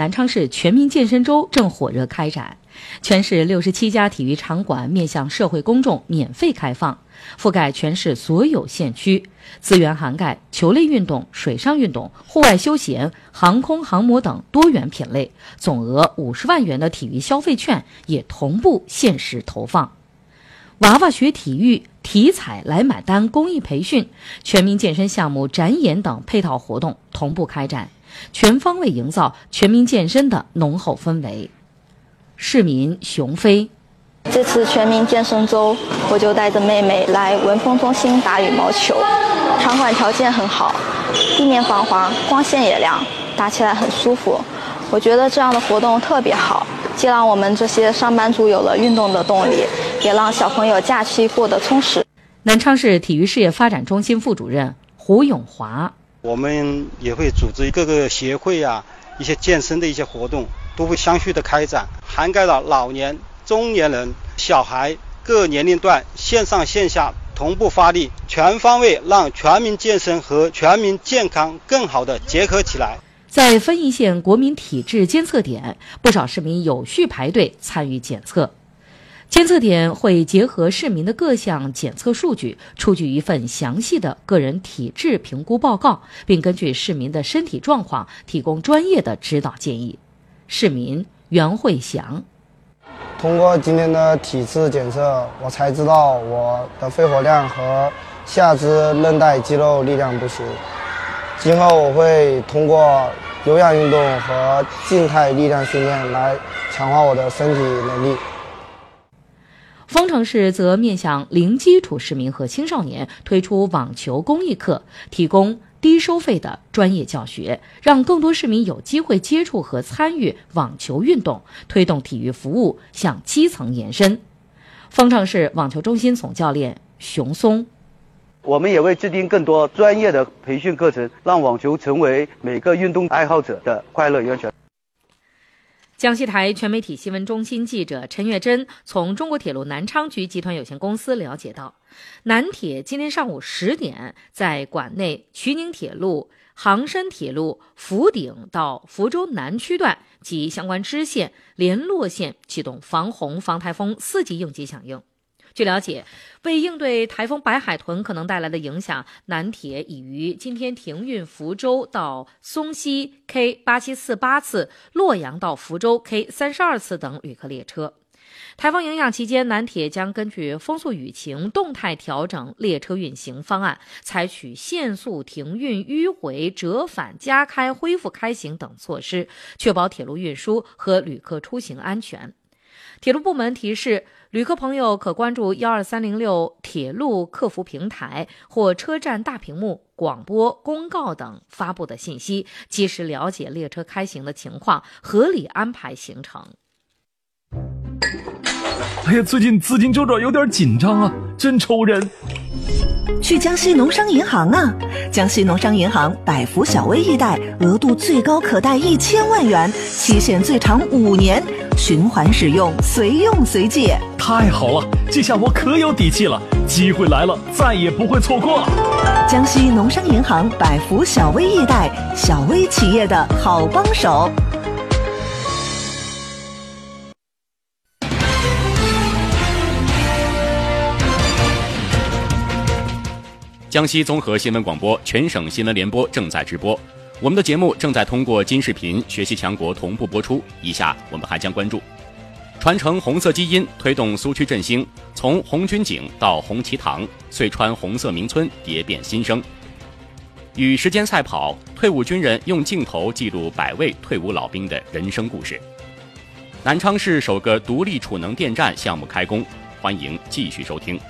南昌市全民健身周正火热开展，全市67家体育场馆面向社会公众免费开放，覆盖全市所有县区，资源涵盖球类运动、水上运动、户外休闲、航空航模等多元品类，总额50万元的体育消费券也同步限时投放。娃娃学体育、体彩来买单公益培训、全民健身项目展演等配套活动同步开展，全方位营造全民健身的浓厚氛围。市民熊飞， 这次全民健身周，我就带着妹妹来文峰中心打羽毛球，场馆条件很好，地面防滑，光线也亮，打起来很舒服。我觉得这样的活动特别好，既让我们这些上班族有了运动的动力，也让小朋友假期过得充实。 南昌市体育事业发展中心副主任胡永华， 我们也会组织各个协会一些健身的一些活动，都会相续的开展，涵盖了老年、中年人、小孩各年龄段，线上线下同步发力，全方位让全民健身和全民健康更好的结合起来。 在分宜县国民体质监测点，不少市民有序排队参与检测。监测点会结合市民的各项检测数据，出具一份详细的个人体质评估报告，并根据市民的身体状况提供专业的指导建议。市民袁慧祥， 通过今天的体质检测，我才知道我的肺活量和下肢韧带肌肉力量不行。今后我会通过有氧运动和静态力量训练来强化我的身体能力。 丰城市则面向零基础市民和青少年推出网球公益课，提供低收费的专业教学，让更多市民有机会接触和参与网球运动，推动体育服务向基层延伸。丰城市网球中心总教练熊松， 我们也会制定更多专业的培训课程，让网球成为每个运动爱好者的快乐源泉。 江西台全媒体新闻中心记者陈月珍从中国铁路南昌局集团有限公司了解到，南铁今天上午10点在馆内衢宁铁路、杭深铁路福鼎到福州南区段及相关支线、联络线启动防洪防台风4级应急响应。据了解，为应对台风白海豚可能带来的影响，南铁已于今天停运福州到松溪 K8748次、洛阳到福州 K32次等旅客列车。台风影响期间，南铁将根据风速雨情动态调整列车运行方案，采取限速、停运、迂回、折返、加开、恢复开行等措施，确保铁路运输和旅客出行安全。铁路部门提示，旅客朋友可关注12306铁路客服平台或车站大屏幕、广播、公告等发布的信息，及时了解列车开行的情况，合理安排行程。 哎呀，最近资金周转有点紧张啊，真愁人。 去江西农商银行啊！江西农商银行百福小微易贷，额度最高可贷1000万元，期限最长5年，循环使用，随用随借。 太好了，这下我可有底气了，机会来了，再也不会错过了。 江西农商银行百福小微易贷，小微企业的好帮手。 江西综合新闻广播全省新闻联播正在直播，我们的节目正在通过金视频、学习强国同步播出。以下我们还将关注：传承红色基因，推动苏区振兴，从红军井到红旗堂，遂川红色名村蝶变新生；与时间赛跑，退伍军人用镜头记录100位退伍老兵的人生故事；南昌市首个独立储能电站项目开工，欢迎继续收听。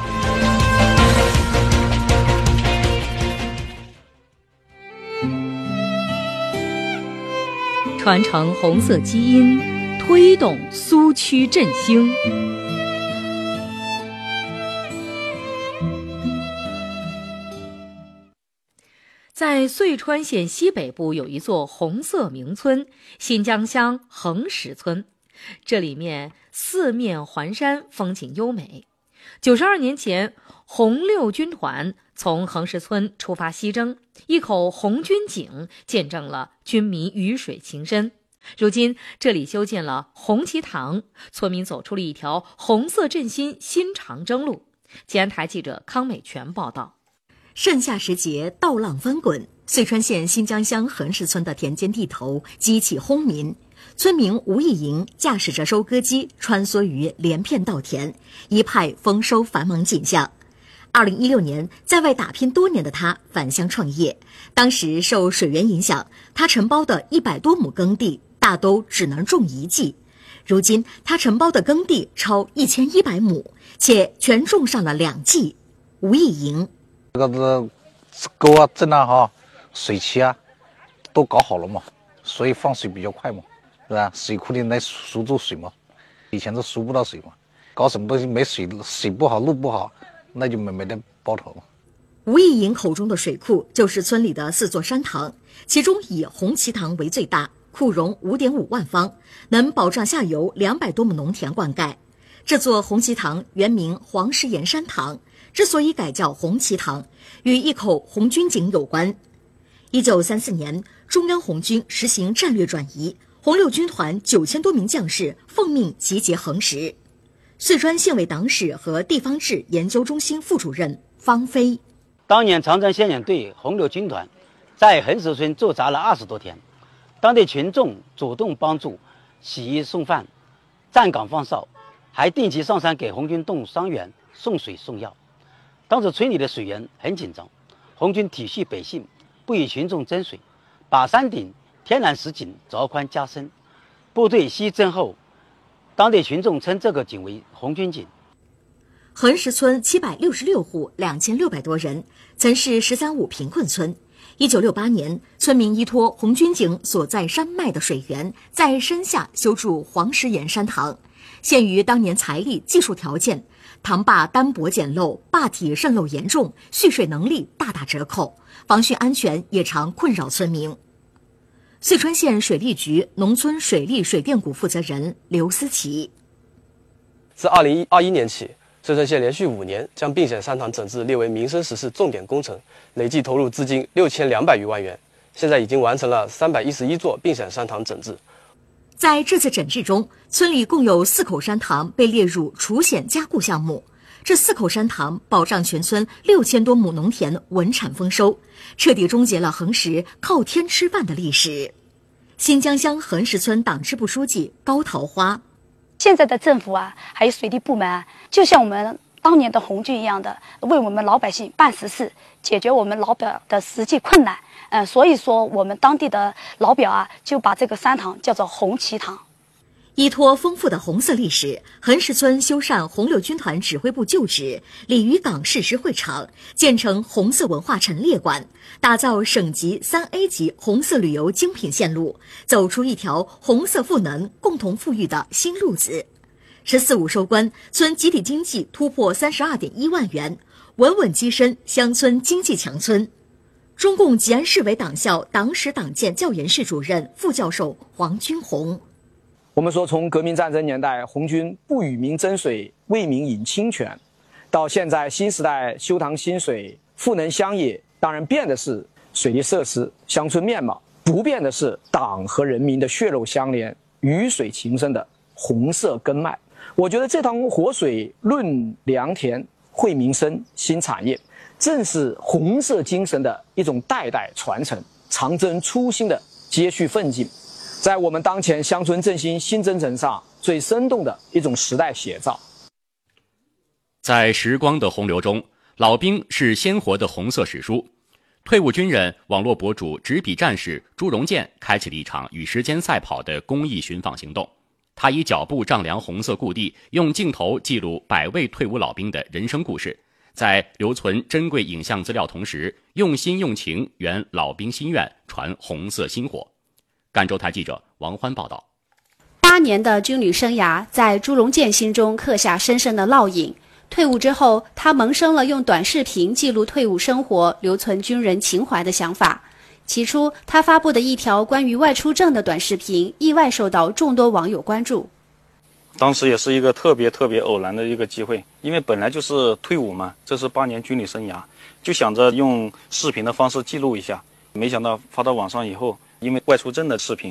传承红色基因，推动苏区振兴。在遂川县西北部有一座红色名村——新疆乡横石村，这里面四面环山，风景优美。92年前，红六军团从横石村出发西征，一口红军井见证了军民鱼水情深。 如今这里修建了红旗堂，村民走出了一条红色振兴新长征路。吉安台记者康美全报道。 盛夏时节，稻浪翻滚，遂川县新江乡横石村的田间地头激起轰鸣。村民吴义营驾驶着收割机穿梭于连片稻田，一派丰收繁忙景象。2016年，在外打拼多年的他返乡创业，当时受水源影响，他承包的100多亩耕地大都只能种1季。如今，他承包的耕地超1100亩，且全种上了2季。吴义营， 这个沟啊、镇啊、水期啊，都搞好了嘛，所以放水比较快嘛，是吧？水库里来输住水嘛，以前都输不到水嘛，搞什么东西没水，水不好，路不好，那就没得包头嘛。 吴义营口中的水库就是村里的4座山塘，其中以红旗塘为最大，库容5.5万方，能保障下游200多亩农田灌溉。这座红旗塘原名黄石岩山塘，之所以改叫红旗塘，与一口红军井有关。1934年，中央红军实行战略转移，红六军团9000多名将士奉命集结横石。遂川县委党史和地方志研究中心副主任方飞， 当年长征先遣队红六军团在横石村驻扎了20多天，当地群众主动帮助洗衣送饭、站岗放哨，还定期上山给红军动伤员送水送药。当时村里的水源很紧张，红军体恤百姓，不与群众争水，把山顶天然石井凿宽加深。部队西征后，当地群众称这个井为红军井。 横石村766户，2600多人，曾是13.5贫困村。1968年，村民依托红军井所在山脉的水源，在山下修筑黄石岩山塘。限于当年财力、技术条件，塘坝单薄简陋，坝体渗漏严重，蓄水能力大打折扣，防汛安全也常困扰村民。遂川县水利局农村水利水电股负责人刘思琪， 自2021年起，遂川县连续5年将并陕山塘整治列为民生实事重点工程，累计投入资金6200余万元，现在已经完成了311座并陕山塘整治。 在这次整治中，村里共有4口山塘被列入除险加固项目。这4口山塘保障全村6000多亩农田稳产丰收，彻底终结了横石靠天吃饭的历史。新江乡横石村党支部书记高桃花， 现在的政府啊，还有水利部门啊，就像我们当年的红军一样的，为我们老百姓办实事，解决我们老表的实际困难。所以说我们当地的老表啊，就把这个山塘叫做红旗塘。 依托丰富的红色历史，横石村修缮红六军团指挥部旧址，鲤鱼港市实会场，建成红色文化陈列馆，打造省级3A 级红色旅游精品线路，走出一条红色赋能、共同富裕的新路子。14.5收官，村集体经济突破32.1万元，稳稳跻身乡村经济强村。中共吉安市委党校党史党建教研室主任、副教授黄军红， 我们说，从革命战争年代红军不与民争水、为民饮清泉，到现在新时代修塘新水、赋能乡野，当然变的是水利设施、乡村面貌，不变的是党和人民的血肉相连、鱼水情深的红色根脉。我觉得这趟活水论良田、惠民生、新产业，正是红色精神的一种代代传承、长征初心的接续奋进，在我们当前乡村振兴新征程上最生动的一种时代写照。 在时光的洪流中，老兵是鲜活的红色史书。退伍军人、网络博主、执笔战士朱荣建开启了一场与时间赛跑的公益寻访行动。他以脚步丈量红色故地，用镜头记录100位退伍老兵的人生故事，在留存珍贵影像资料同时，用心用情圆老兵心愿，传红色薪火。赣州台记者王欢报道。 8年的军旅生涯在朱荣建心中刻下深深的烙印。退伍之后，他萌生了用短视频记录退伍生活、留存军人情怀的想法。起初，他发布的一条关于外出证的短视频，意外受到众多网友关注。 当时也是一个特别偶然的一个机会，因为本来就是退伍嘛，这是8年军旅生涯，就想着用视频的方式记录一下。没想到发到网上以后，因为外出证的视频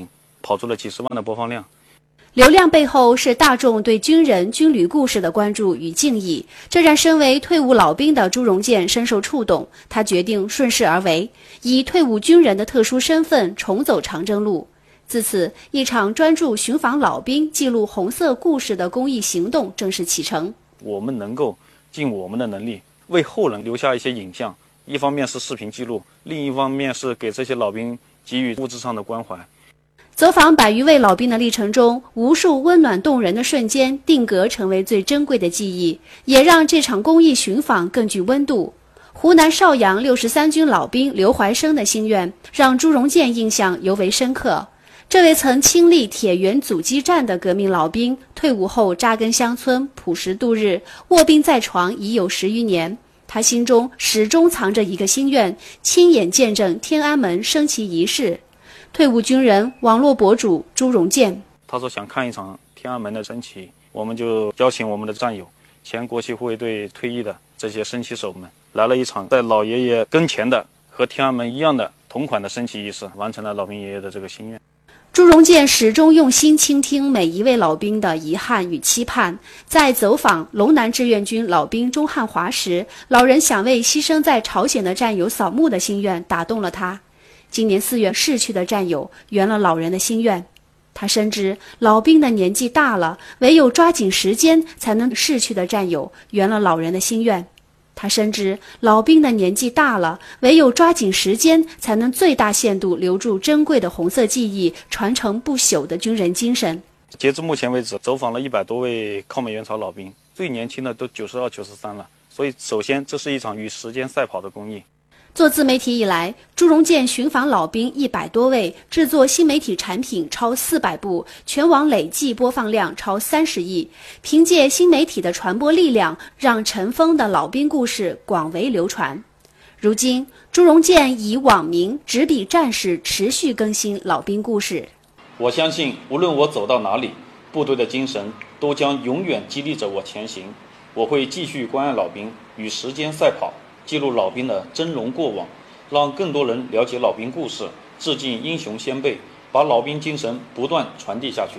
跑出了几十万的播放量。 流量背后是大众对军人、军旅故事的关注与敬意，这让身为退伍老兵的朱荣建深受触动。他决定顺势而为，以退伍军人的特殊身份重走长征路。自此，一场专注寻访老兵、记录红色故事的公益行动正式启程。 我们能够尽我们的能力，为后人留下一些影像，一方面是视频记录，另一方面是给这些老兵给予物质上的关怀。 走访100余位老兵的历程中，无数温暖动人的瞬间定格成为最珍贵的记忆，也让这场公益寻访更具温度。湖南邵阳63军老兵刘怀生的心愿，让朱荣建印象尤为深刻。这位曾亲历铁原阻击战的革命老兵，退伍后扎根乡村，朴实度日，卧病在床已有10余年。他心中始终藏着一个心愿，亲眼见证天安门升旗仪式。退伍军人、网络博主朱荣建， 他说想看一场天安门的升旗，我们就邀请我们的战友，前国旗护卫队退役的这些升旗手们，来了一场在老爷爷跟前的和天安门一样的同款的升旗仪式，完成了老兵爷爷的这个心愿。 朱荣建始终用心倾听每一位老兵的遗憾与期盼。在走访龙南志愿军老兵钟汉华时，老人想为牺牲在朝鲜的战友扫墓的心愿打动了他。今年4月逝去的战友圆了老人的心愿。他深知老兵的年纪大了，唯有抓紧时间才能逝去的战友圆了老人的心愿。他深知老兵的年纪大了，唯有抓紧时间才能最大限度留住珍贵的红色记忆，传承不朽的军人精神。 截至目前为止，走访了100多位抗美援朝老兵，最年轻的都92、93了。所以首先这是一场与时间赛跑的公益。 做自媒体以来，朱荣建寻访老兵100多位，制作新媒体产品超400部，全网累计播放量超30亿。凭借新媒体的传播力量，让尘封的老兵故事广为流传。如今，朱荣建以网名“执笔战士”持续更新老兵故事。 我相信，无论我走到哪里，部队的精神都将永远激励着我前行。我会继续关爱老兵，与时间赛跑，记录老兵的峥嵘过往，让更多人了解老兵故事，致敬英雄先辈，把老兵精神不断传递下去。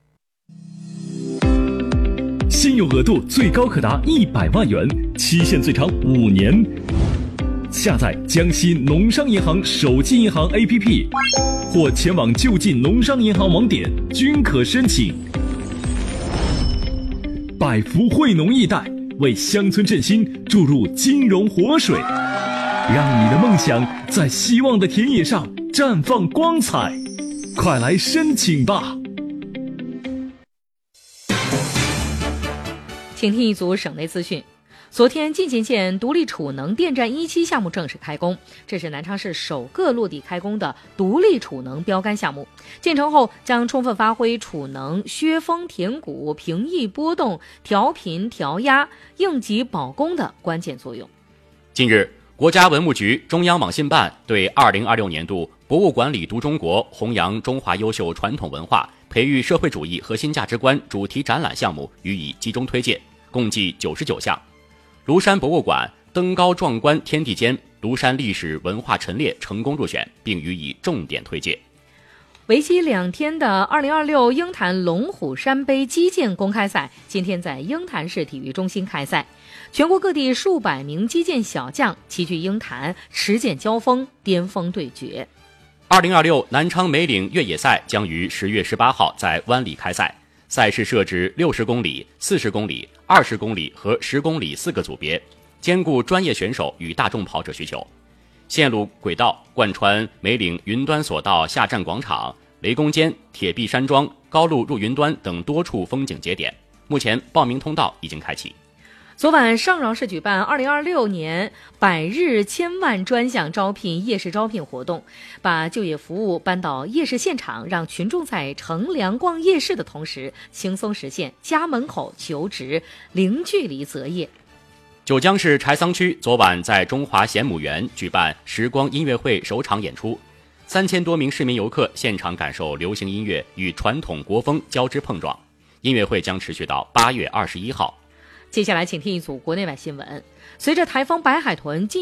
信用额度最高可达100万元，期限最长5年。下载江西农商银行手机银行 APP， 或前往就近农商银行网点均可申请。百福惠农易贷为乡村振兴注入金融活水，让你的梦想在希望的田野上绽放光彩。快来申请吧！ 请听一组省内资讯。昨天，进贤县独立储能电站1期项目正式开工，这是南昌市首个落地开工的独立储能标杆项目。建成后将充分发挥储能削峰填谷、平抑波动、调频调压、应急保供的关键作用。 近日，国家文物局、中央网信办对2026年度博物馆理读中国、弘扬中华优秀传统文化、培育社会主义核心价值观主题展览项目予以集中推荐，共计99项。庐山博物馆登高壮观天地间庐山历史文化陈列成功入选，并予以重点推介。 为期2天的2026鹰潭龙虎山杯击剑公开赛今天在鹰潭市体育中心开赛，全国各地数百名击剑小将齐聚鹰潭，持剑交锋，巅峰对决。 2026南昌梅岭越野赛将于10月18号在湾里开赛，赛事设置60公里、40公里、20公里和10公里4个组别，兼顾专业选手与大众跑者需求。线路轨道贯穿梅岭云端索道下站广场、雷公间、铁壁山庄、高路入云端等多处风景节点，目前报名通道已经开启。 昨晚，上饶市举办2026年百日千万专项招聘夜市招聘活动，把就业服务搬到夜市现场，让群众在乘凉逛夜市的同时，轻松实现家门口求职、零距离择业。 九江市柴桑区昨晚在中华贤母园举办时光音乐会首场演出，3000多名市民游客现场感受流行音乐与传统国风交织碰撞。音乐会将持续到8月21号。 接下来请听一组国内外新闻。随着台风白海豚近